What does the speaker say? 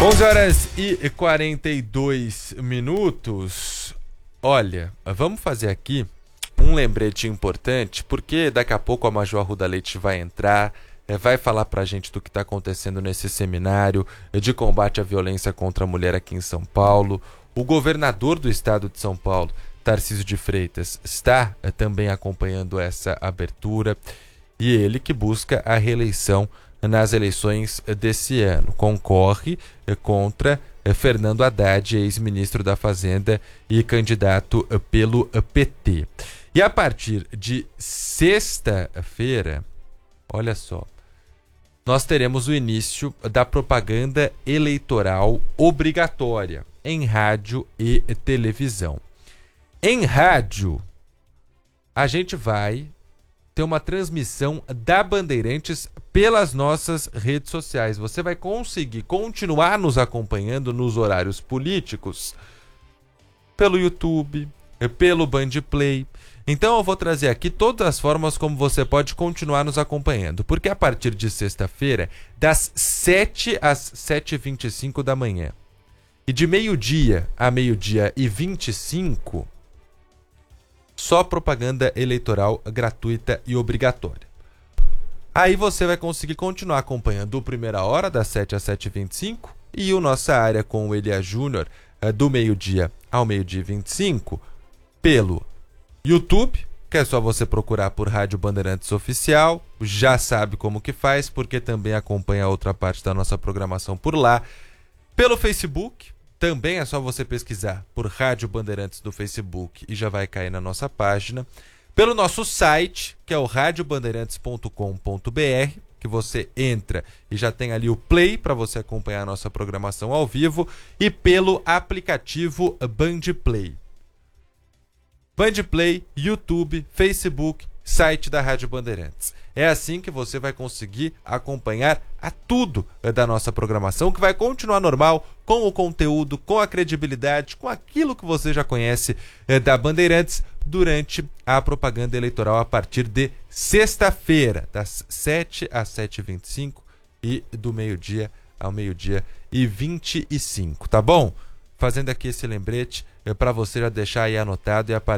11h42. Olha, vamos fazer aqui um lembrete importante, porque daqui a pouco a Major Arruda Leite vai entrar, vai falar pra gente do que está acontecendo nesse seminário de combate à violência contra a mulher aqui em São Paulo. O governador do estado de São Paulo, Tarcísio de Freitas, está também acompanhando essa abertura, e ele que busca a reeleição nas eleições desse ano. Concorre contra Fernando Haddad, ex-ministro da Fazenda e candidato pelo PT. E a partir de sexta-feira, olha só, nós teremos o início da propaganda eleitoral obrigatória em rádio e televisão. Em rádio, a gente vai ter uma transmissão da Bandeirantes pelas nossas redes sociais. Você vai conseguir continuar nos acompanhando nos horários políticos pelo YouTube, pelo Bandplay. Então eu vou trazer aqui todas as formas como você pode continuar nos acompanhando, porque a partir de sexta-feira, das 7 às 7h25 da manhã e de meio-dia a meio-dia e 25, só propaganda eleitoral gratuita e obrigatória. Aí você vai conseguir continuar acompanhando o Primeira Hora, das 7 às 7h25, e o Nossa Área com o Elia Júnior, do meio-dia ao meio-dia e 25, pelo YouTube, que é só você procurar por Rádio Bandeirantes Oficial, já sabe como que faz, porque também acompanha a outra parte da nossa programação por lá. Pelo Facebook, também é só você pesquisar por Rádio Bandeirantes do Facebook e já vai cair na nossa página. Pelo nosso site, que é o radiobandeirantes.com.br, que você entra e já tem ali o play para você acompanhar a nossa programação ao vivo, e pelo aplicativo Bandplay. Bandplay, YouTube, Facebook, site da Rádio Bandeirantes. É assim que você vai conseguir acompanhar a tudo da nossa programação, que vai continuar normal, com o conteúdo, com a credibilidade, com aquilo que você já conhece da Bandeirantes durante a propaganda eleitoral a partir de sexta-feira, das 7 às 7h25 e do meio-dia ao meio-dia e 25, tá bom? Fazendo aqui esse lembrete para você já deixar aí anotado, e a